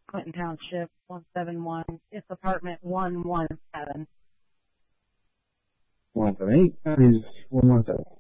Clinton Township, 171. It's apartment 117. 178 is 117.